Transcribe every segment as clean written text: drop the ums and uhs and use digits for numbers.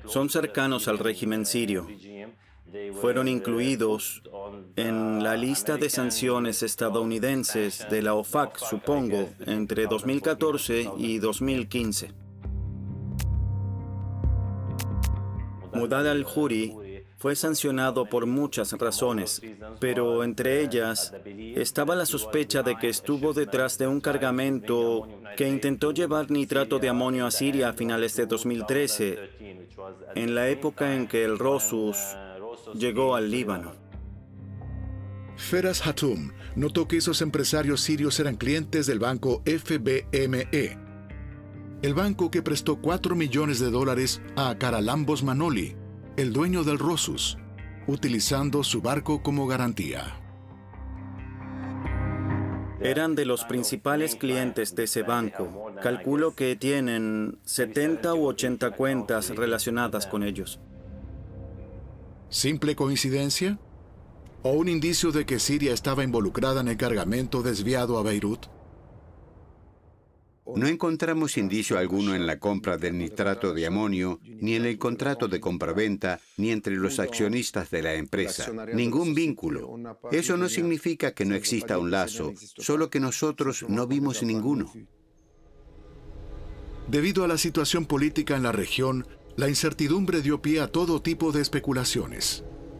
son cercanos al régimen sirio. Fueron incluidos en la lista de sanciones estadounidenses de la OFAC, supongo, entre 2014 y 2015. Muqtada al-Huri fue sancionado por muchas razones, pero entre ellas estaba la sospecha de que estuvo detrás de un cargamento que intentó llevar nitrato de amonio a Siria a finales de 2013, en la época en que el Rosus llegó al Líbano. Feras Hatum notó que esos empresarios sirios eran clientes del banco FBME, el banco que prestó $4 millones a Karalambos Manoli, el dueño del Rosus, utilizando su barco como garantía. Eran de los principales clientes de ese banco. Calculo que tienen 70 u 80 cuentas relacionadas con ellos. ¿Simple coincidencia? ¿O un indicio de que Siria estaba involucrada en el cargamento desviado a Beirut? No encontramos indicio alguno en la compra del nitrato de amonio, ni en el contrato de compraventa, ni entre los accionistas de la empresa. Ningún vínculo. Eso no significa que no exista un lazo, solo que nosotros no vimos ninguno. Debido a la situación política en la región, la incertidumbre dio pie a todo tipo de especulaciones.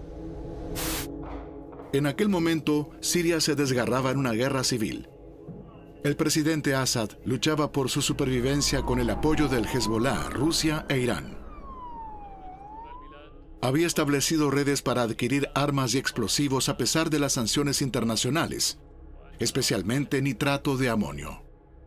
En aquel momento, Siria se desgarraba en una guerra civil. El presidente Assad luchaba por su supervivencia con el apoyo del Hezbollah, Rusia e Irán. Había establecido redes para adquirir armas y explosivos a pesar de las sanciones internacionales, especialmente nitrato de amonio.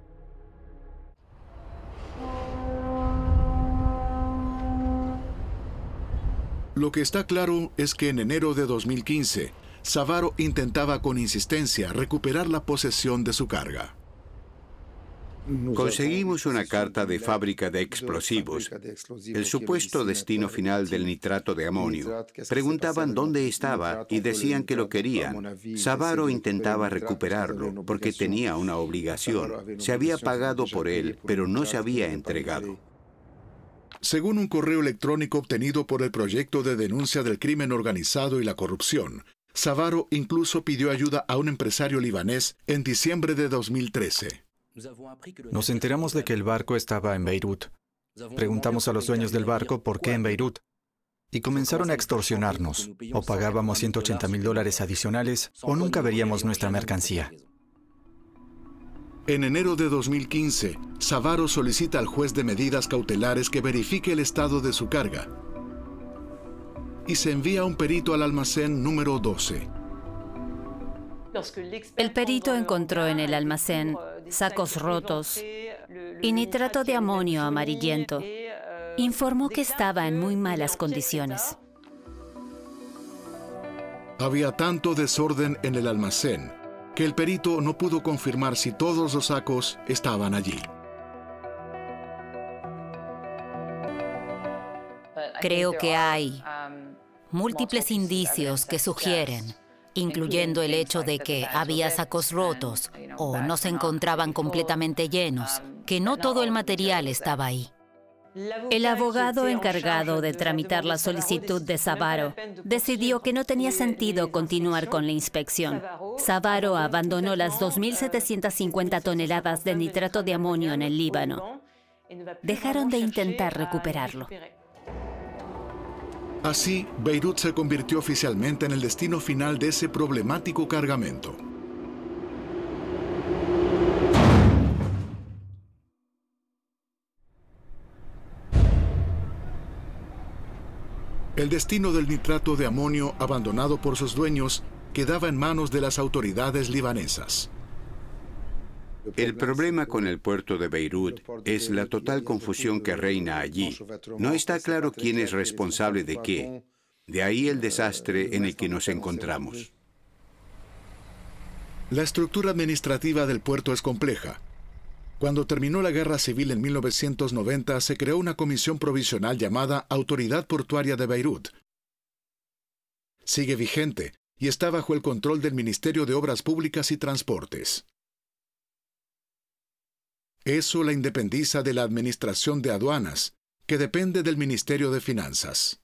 Lo que está claro es que en enero de 2015, Savaro intentaba con insistencia recuperar la posesión de su carga. Conseguimos una carta de fábrica de explosivos, el supuesto destino final del nitrato de amonio. Preguntaban dónde estaba y decían que lo querían. Savaro intentaba recuperarlo porque tenía una obligación. Se había pagado por él, pero no se había entregado. Según un correo electrónico obtenido por el Proyecto de Denuncia del Crimen Organizado y la Corrupción, Savaro incluso pidió ayuda a un empresario libanés en diciembre de 2013. Nos enteramos de que el barco estaba en Beirut. Preguntamos a los dueños del barco por qué en Beirut. Y comenzaron a extorsionarnos. O pagábamos $180.000 adicionales o nunca veríamos nuestra mercancía. En enero de 2015, Savaro solicita al juez de medidas cautelares que verifique el estado de su carga. Y se envía un perito al almacén número 12. El perito encontró en el almacén sacos rotos y nitrato de amonio amarillento. Informó que estaba en muy malas condiciones. Había tanto desorden en el almacén que el perito no pudo confirmar si todos los sacos estaban allí. Creo que hay múltiples indicios que sugieren, incluyendo el hecho de que había sacos rotos o no se encontraban completamente llenos, que no todo el material estaba ahí. El abogado encargado de tramitar la solicitud de Savaro decidió que no tenía sentido continuar con la inspección. Savaro abandonó las 2.750 toneladas de nitrato de amonio en el Líbano. Dejaron de intentar recuperarlo. Así, Beirut se convirtió oficialmente en el destino final de ese problemático cargamento. El destino del nitrato de amonio, abandonado por sus dueños, quedaba en manos de las autoridades libanesas. El problema con el puerto de Beirut es la total confusión que reina allí. No está claro quién es responsable de qué. De ahí el desastre en el que nos encontramos. La estructura administrativa del puerto es compleja. Cuando terminó la Guerra Civil en 1990, se creó una comisión provisional llamada Autoridad Portuaria de Beirut. Sigue vigente y está bajo el control del Ministerio de Obras Públicas y Transportes. Eso la independiza de la Administración de Aduanas, que depende del Ministerio de Finanzas.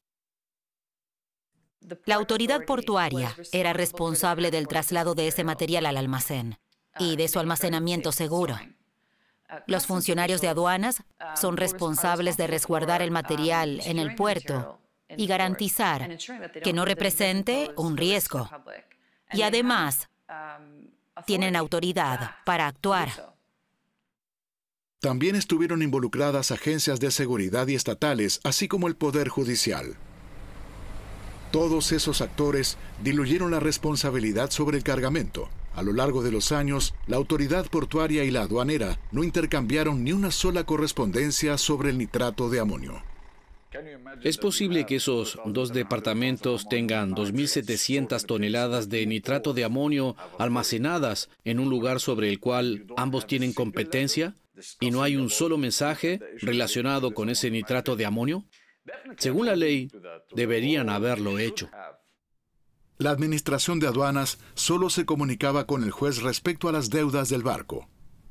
La autoridad portuaria era responsable del traslado de ese material al almacén y de su almacenamiento seguro. Los funcionarios de aduanas son responsables de resguardar el material en el puerto y garantizar que no represente un riesgo. Y además, tienen autoridad para actuar. También estuvieron involucradas agencias de seguridad y estatales, así como el Poder Judicial. Todos esos actores diluyeron la responsabilidad sobre el cargamento. A lo largo de los años, la autoridad portuaria y la aduanera no intercambiaron ni una sola correspondencia sobre el nitrato de amonio. ¿Es posible que esos dos departamentos tengan 2.700 toneladas de nitrato de amonio almacenadas en un lugar sobre el cual ambos tienen competencia y no hay un solo mensaje relacionado con ese nitrato de amonio? Según la ley, deberían haberlo hecho. La Administración de Aduanas solo se comunicaba con el juez respecto a las deudas del barco.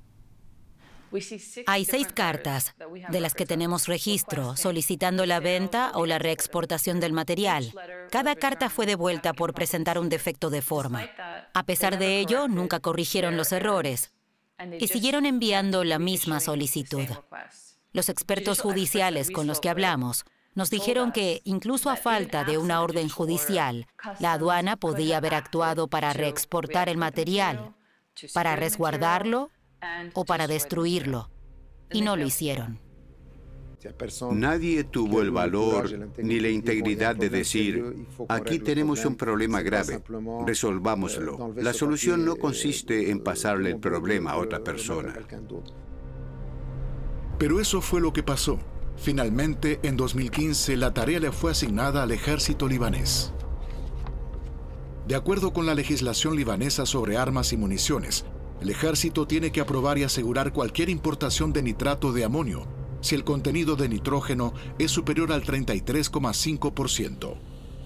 Hay 6 cartas de las que tenemos registro solicitando la venta o la reexportación del material. Cada carta fue devuelta por presentar un defecto de forma. A pesar de ello, nunca corrigieron los errores y siguieron enviando la misma solicitud. Los expertos judiciales con los que hablamos nos dijeron que, incluso a falta de una orden judicial, la aduana podía haber actuado para reexportar el material, para resguardarlo o para destruirlo, y no lo hicieron. Nadie tuvo el valor ni la integridad de decir, aquí tenemos un problema grave, resolvámoslo. La solución no consiste en pasarle el problema a otra persona. Pero eso fue lo que pasó. Finalmente, en 2015, la tarea le fue asignada al ejército libanés. De acuerdo con la legislación libanesa sobre armas y municiones, el ejército tiene que aprobar y asegurar cualquier importación de nitrato de amonio si el contenido de nitrógeno es superior al 33,5%.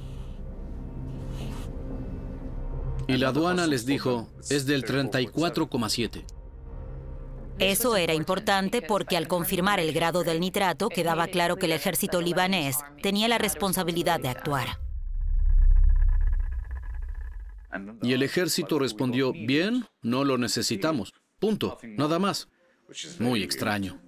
Y la aduana les dijo, es del 34,7%. Eso era importante porque al confirmar el grado del nitrato quedaba claro que el ejército libanés tenía la responsabilidad de actuar. Y el ejército respondió, bien, no lo necesitamos. Punto, nada más. Muy extraño.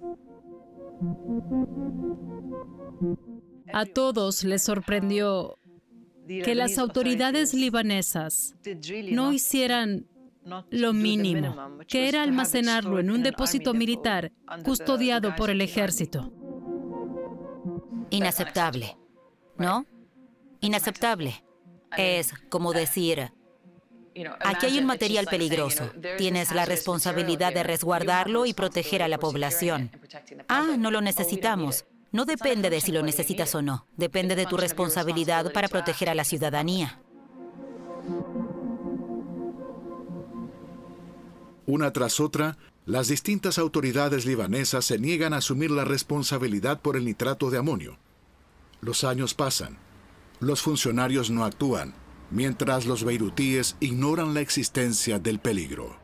A todos les sorprendió que las autoridades libanesas no hicieran lo mínimo, que era almacenarlo en un depósito militar custodiado por el ejército. Inaceptable, ¿no? Inaceptable. Es como decir, aquí hay un material peligroso. Tienes la responsabilidad de resguardarlo y proteger a la población. Ah, no lo necesitamos. No depende de si lo necesitas o no. Depende de tu responsabilidad para proteger a la ciudadanía. Una tras otra, las distintas autoridades libanesas se niegan a asumir la responsabilidad por el nitrato de amonio. Los años pasan. Los funcionarios no actúan, mientras los beirutíes ignoran la existencia del peligro.